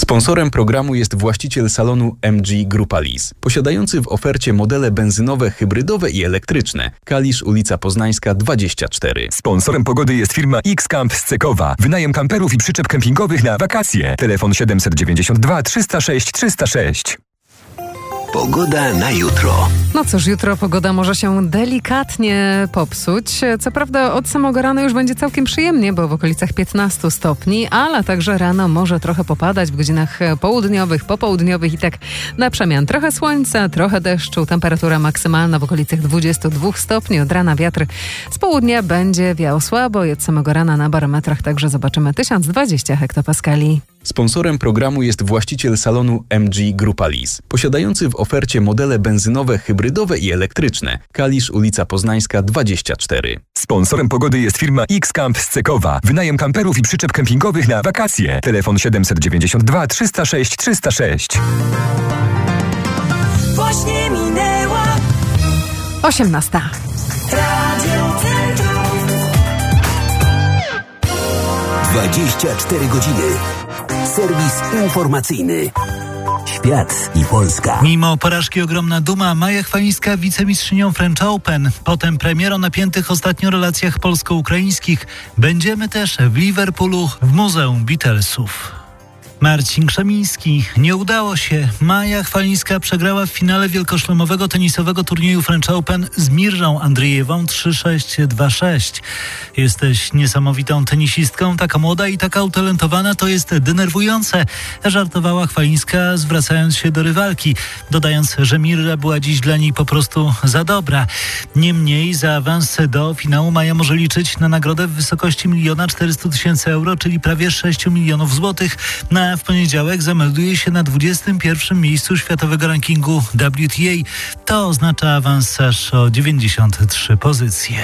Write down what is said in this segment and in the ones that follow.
Sponsorem programu jest właściciel salonu MG Grupa Lease, posiadający w ofercie modele benzynowe, hybrydowe i elektryczne. Kalisz, ulica Poznańska 24. Sponsorem pogody jest firma X-Camp z Cekowa. Wynajem kamperów i przyczep kempingowych na wakacje. Telefon 792 306 306. Pogoda na jutro. No cóż, jutro pogoda może się delikatnie popsuć. Co prawda od samego rana już będzie całkiem przyjemnie, bo w okolicach 15 stopni, ale także rano może trochę popadać w godzinach południowych, popołudniowych i tak na przemian. Trochę słońca, trochę deszczu, temperatura maksymalna w okolicach 22 stopni. Od rana wiatr z południa będzie wiał słabo i od samego rana na barometrach także zobaczymy 1020 hektopaskali. Sponsorem programu jest właściciel salonu MG Grupa Lease, posiadający w ofercie modele benzynowe, hybrydowe i elektryczne. Kalisz, ulica Poznańska 24. Sponsorem pogody jest firma X-Camp z Cekowa. Wynajem kamperów i przyczep kempingowych na wakacje. Telefon 792 306 306. Właśnie minęła 18. Radio Centrum. 24 godziny. Serwis informacyjny. Świat i Polska. Mimo porażki ogromna duma, Maja Chwalińska wicemistrzynią French Open. Potem premier o napiętych ostatnio relacjach polsko-ukraińskich. Będziemy też w Liverpoolu w Muzeum Beatlesów. Marcin Krzemiński. Nie udało się. Maja Chwalińska przegrała w finale wielkoszlemowego tenisowego turnieju French Open z Mirżą Andrijewą 3-6, 2-6. Jesteś niesamowitą tenisistką, taka młoda i taka utalentowana, to jest denerwujące, żartowała Chwalińska, zwracając się do rywalki, dodając, że Mirża była dziś dla niej po prostu za dobra. Niemniej za awans do finału Maja może liczyć na nagrodę w wysokości 1 400 000 euro, czyli prawie 6 milionów złotych. W poniedziałek zamelduje się na 21. miejscu światowego rankingu WTA. To oznacza awans aż o 93 pozycje.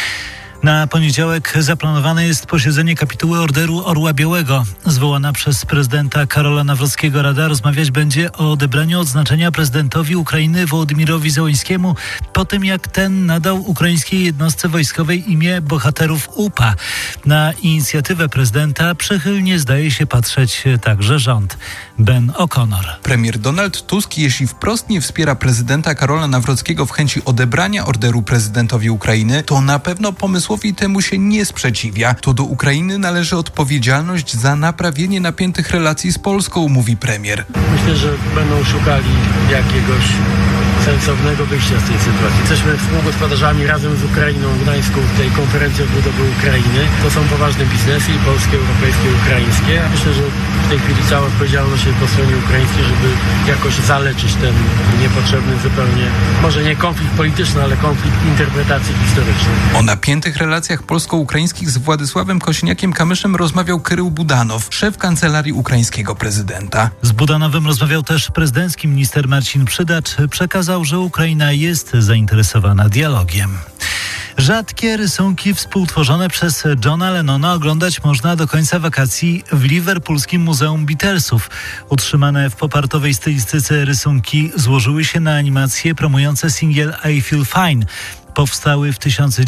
Na poniedziałek zaplanowane jest posiedzenie kapituły Orderu Orła Białego. Zwołana przez prezydenta Karola Nawrockiego Rada rozmawiać będzie o odebraniu odznaczenia prezydentowi Ukrainy Wołodymirowi Zełańskiemu po tym, jak ten nadał ukraińskiej jednostce wojskowej imię bohaterów UPA. Na inicjatywę prezydenta przychylnie zdaje się patrzeć także rząd. Ben O'Connor. Premier Donald Tusk, jeśli wprost nie wspiera prezydenta Karola Nawrockiego w chęci odebrania orderu prezydentowi Ukrainy, to na pewno pomysłowi temu się nie sprzeciwia. To do Ukrainy należy odpowiedzialność za naprawienie napiętych relacji z Polską, mówi premier. Myślę, że będą szukali jakiegoś sensownego wyjścia z tej sytuacji. Jesteśmy współgospodarzami razem z Ukrainą w Gdańsku w tej konferencji odbudowy Ukrainy. To są poważne biznesy i polskie, europejskie, ukraińskie. Myślę, że w tej chwili cała odpowiedzialność jest po stronie ukraińskiej, żeby jakoś zaleczyć ten niepotrzebny zupełnie, może nie konflikt polityczny, ale konflikt interpretacji historycznej. O napiętych relacjach polsko-ukraińskich z Władysławem Kosiniakiem-Kamyszem rozmawiał Krył Budanow, szef kancelarii ukraińskiego prezydenta. Z Budanowem rozmawiał też prezydencki minister Marcin Przydacz. Przekazał, że Ukraina jest zainteresowana dialogiem. Rzadkie rysunki współtworzone przez Johna Lennona oglądać można do końca wakacji w liverpoolskim Muzeum Beatlesów. Utrzymane w popartowej stylistyce rysunki złożyły się na animacje promujące singiel I Feel Fine. Powstały w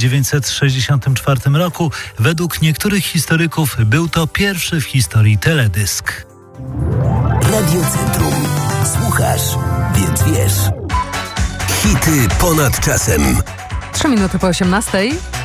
1964 roku. Według niektórych historyków był to pierwszy w historii teledysk. Radio Centrum. Słuchasz, więc wiesz. Hity ponad czasem. 3 minuty po 18.